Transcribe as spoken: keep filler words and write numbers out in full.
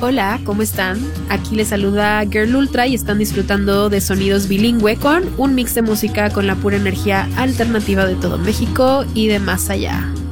Hola, ¿cómo están? Aquí les saluda Girl Ultra y están disfrutando de sonidos bilingüe con un mix de música con la pura energía alternativa de todo México y de más allá.